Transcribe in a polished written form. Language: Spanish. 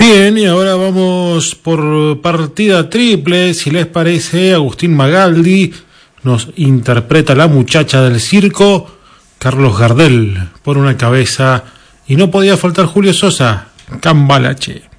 Bien, y ahora vamos por partida triple. Si les parece, Agustín Magaldi nos interpreta La muchacha del circo, Carlos Gardel por una cabeza, y no podía faltar Julio Sosa, Cambalache.